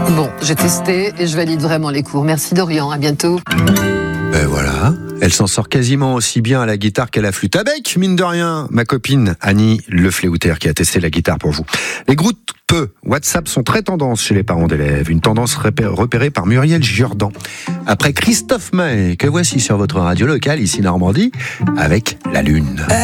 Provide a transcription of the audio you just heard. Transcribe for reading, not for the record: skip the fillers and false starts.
Bon, j'ai testé et je valide vraiment les cours. Merci Dorian, à bientôt. Ben voilà, elle s'en sort quasiment aussi bien à la guitare qu'à la flûte. Avec, mine de rien, ma copine Annie Lefléouter qui a testé la guitare pour vous. Les groupes WhatsApp sont très tendance chez les parents d'élèves. Une tendance repérée par Muriel Giordan. Après Christophe Maé, que voici sur votre radio locale, ici Normandie, avec La Lune.